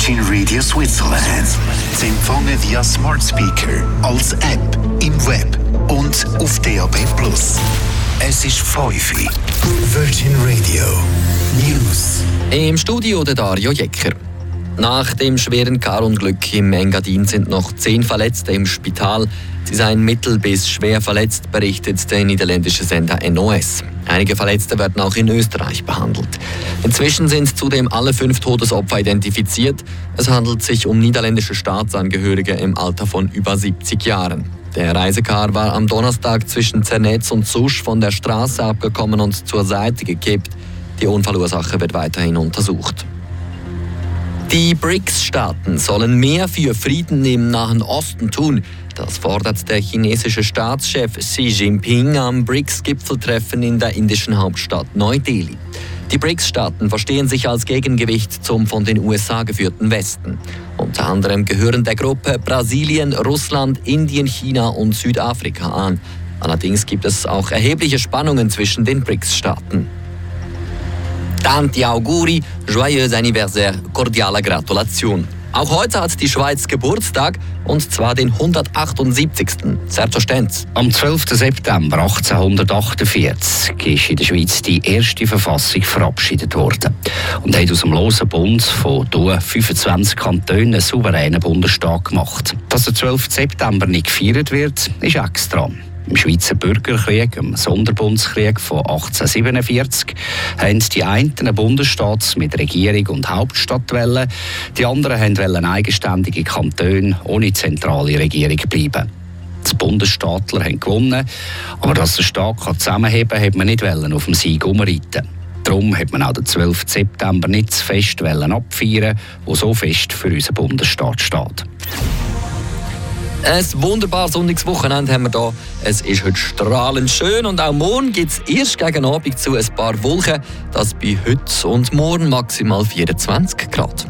Virgin Radio Switzerland. Zu empfangen via Smart Speaker, als App, im Web und auf DAB+. Es ist 5 Uhr. Virgin Radio News. Im Studio der Dario Jecker. Nach dem schweren Karunglück im Engadin sind noch 10 Verletzte im Spital. Sie seien mittel- bis schwer verletzt, berichtet der niederländische Sender NOS. Einige Verletzte werden auch in Österreich behandelt. Inzwischen sind zudem alle 5 Todesopfer identifiziert. Es handelt sich um niederländische Staatsangehörige im Alter von über 70 Jahren. Der Reisekar war am Donnerstag zwischen Zernetz und Susch von der Straße abgekommen und zur Seite gekippt. Die Unfallursache wird weiterhin untersucht. Die BRICS-Staaten sollen mehr für Frieden im Nahen Osten tun. Das fordert der chinesische Staatschef Xi Jinping am BRICS-Gipfeltreffen in der indischen Hauptstadt Neu-Delhi. Die BRICS-Staaten verstehen sich als Gegengewicht zum von den USA geführten Westen. Unter anderem gehören der Gruppe Brasilien, Russland, Indien, China und Südafrika an. Allerdings gibt es auch erhebliche Spannungen zwischen den BRICS-Staaten. Tanti auguri, joyeux anniversaire, cordiale Gratulation. Auch heute hat die Schweiz Geburtstag, und zwar den 178. Sergio Stenz. Am 12. September 1848 ist in der Schweiz die erste Verfassung verabschiedet worden und hat aus dem losen Bund von 25 Kantonen einen souveränen Bundesstaat gemacht. Dass der 12. September nicht gefeiert wird, ist extra. Im Schweizer Bürgerkrieg, im Sonderbundskrieg von 1847, haben die einen Bundesstaat mit Regierung und Hauptstadt wollen, die anderen wollten eigenständige Kantone ohne zentrale Regierung bleiben. Die Bundesstaatler haben gewonnen, aber dass der Staat zusammenheben kann, hat man nicht auf dem Sieg umreiten. Darum hat man auch den 12. September nicht zu fest abfeiern, wo so fest für unseren Bundesstaat steht. Ein wunderbares sonniges Wochenende haben wir hier. Es ist heute strahlend schön und auch morgen gibt es erst gegen Abend zu ein paar Wolken. Das bei heute und morgen maximal 24 Grad.